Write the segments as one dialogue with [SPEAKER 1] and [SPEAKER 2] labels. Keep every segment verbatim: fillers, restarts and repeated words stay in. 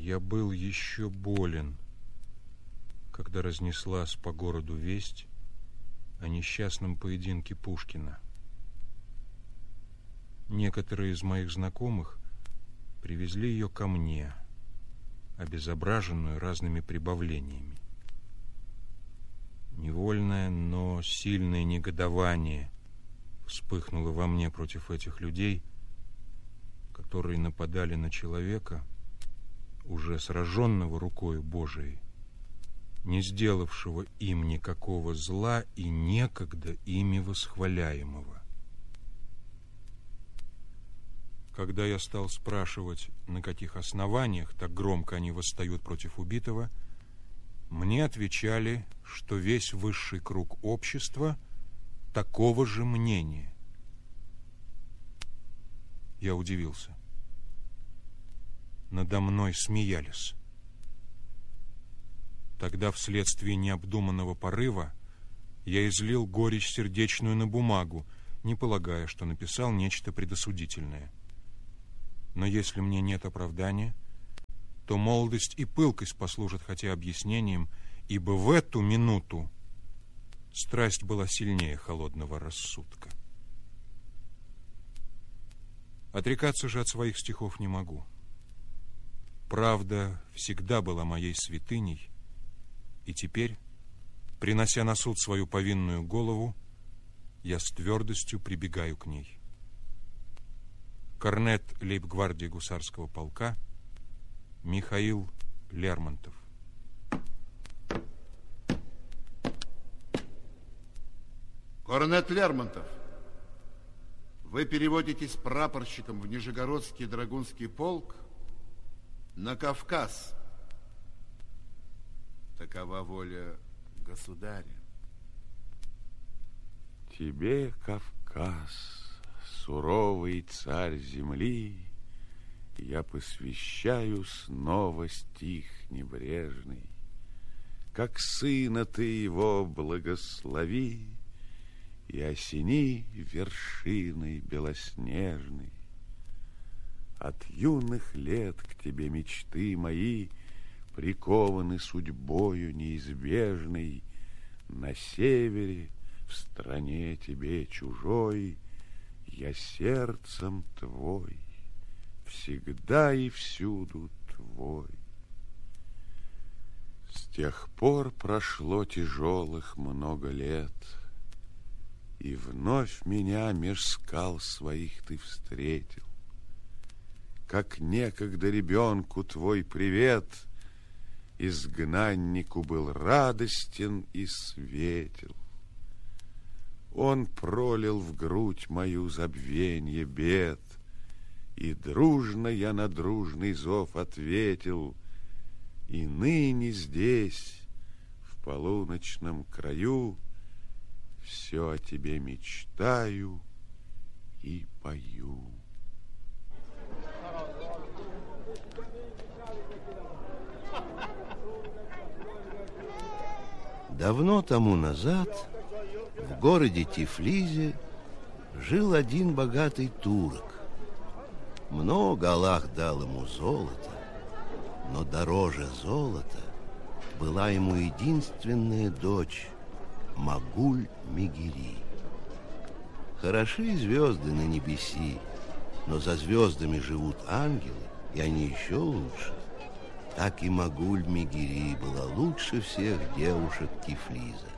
[SPEAKER 1] Я был еще болен, когда разнеслась по городу весть о несчастном поединке Пушкина. Некоторые из моих знакомых привезли ее ко мне, обезображенную разными прибавлениями. Невольное, но сильное негодование вспыхнуло во мне против этих людей, которые нападали на человека, уже сраженного рукою Божией, не сделавшего им никакого зла и некогда ими восхваляемого. Когда я стал спрашивать, на каких основаниях так громко они восстают против убитого, мне отвечали, что весь высший круг общества такого же мнения. Я удивился. Надо мной смеялись. Тогда вследствие необдуманного порыва я излил горечь сердечную на бумагу, не полагая, что написал нечто предосудительное. Но если мне нет оправдания, то молодость и пылкость послужат хотя объяснением, ибо в эту минуту страсть была сильнее холодного рассудка. Отрекаться же от своих стихов не могу. Правда всегда была моей святыней, и теперь, принося на суд свою повинную голову, я с твердостью прибегаю к ней. Корнет лейб-гвардии гусарского полка Михаил Лермонтов.
[SPEAKER 2] Корнет Лермонтов, вы переводитесь прапорщиком в Нижегородский драгунский полк на Кавказ. Такова воля государя.
[SPEAKER 3] Тебе, Кавказ, суровый царь земли, я посвящаю снова стих небрежный. Как сына ты его благослови и осени вершиной белоснежной. От юных лет к тебе мечты мои прикованы судьбою неизбежной. На севере, в стране тебе чужой, я сердцем твой, всегда и всюду твой. С тех пор прошло тяжелых много лет, и вновь меня меж скал своих ты встретил. Как некогда ребенку твой привет изгнаннику был радостен и светел. Он пролил в грудь мою забвенье бед, и дружно я на дружный зов ответил. И ныне здесь, в полуночном краю, все о тебе мечтаю и пою.
[SPEAKER 4] Давно тому назад в городе Тифлизе жил один богатый турок. Много Аллах дал ему золота, но дороже золота была ему единственная дочь Магуль-Мегири. Хороши звезды на небеси, но за звездами живут ангелы, и они еще лучше. Так и Магуль-Мегири была лучше всех девушек Тифлиза.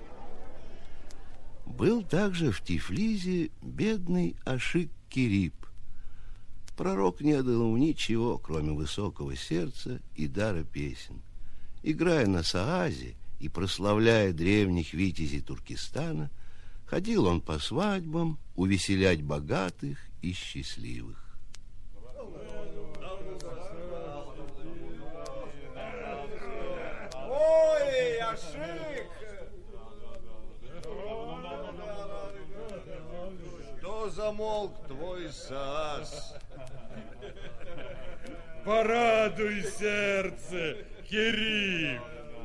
[SPEAKER 4] Был также в Тифлизе бедный Ашик-Кирип. Пророк не дал ему ничего, кроме высокого сердца и дара песен. Играя на саазе и прославляя древних витязей Туркестана, ходил он по свадьбам увеселять богатых и счастливых.
[SPEAKER 5] Ой, Ашик! Что замолк твой саас?
[SPEAKER 6] Порадуй сердце, Кирип!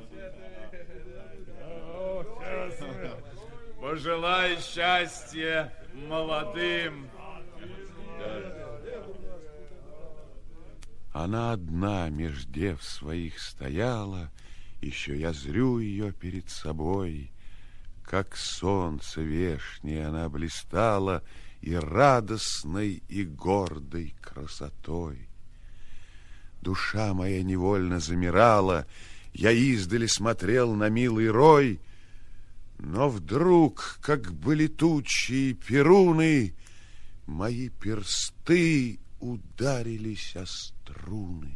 [SPEAKER 7] Пожелай счастья молодым.
[SPEAKER 3] Она одна меж дев своих стояла, еще я зрю ее перед собой, как солнце вешнее она блистала и радостной, и гордой красотой. Душа моя невольно замирала, я издали смотрел на милый рой, но вдруг, как бы летучие перуны, мои персты ударились о струны.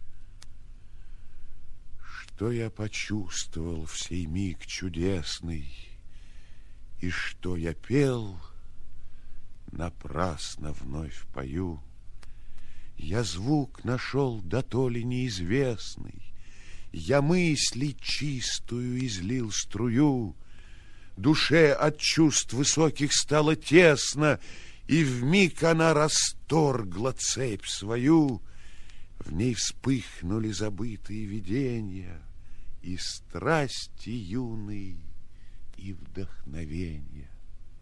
[SPEAKER 3] Что я почувствовал в сей миг чудесный, и что я пел, напрасно вновь пою. Я звук нашел да то ли неизвестный, я мысли чистую излил струю, душе от чувств высоких стало тесно, и вмиг она расторгла цепь свою. В ней вспыхнули забытые видения, и страсти юные, и вдохновения.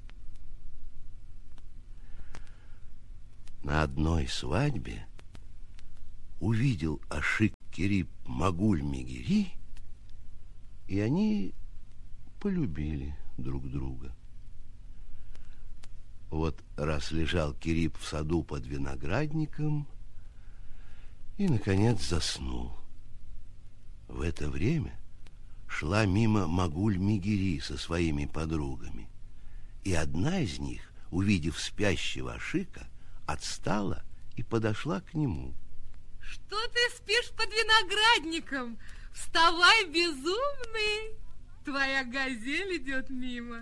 [SPEAKER 4] На одной свадьбе увидел Ашик Керип Магуль-Мегери, и они полюбили друг друга. Вот раз лежал Керип в саду под виноградником и, наконец, заснул. В это время шла мимо Магуль-Мегери со своими подругами, и одна из них, увидев спящего Ашика, отстала и подошла к нему.
[SPEAKER 8] Что ты спишь под виноградником? Вставай, безумный! Твоя газель идет мимо.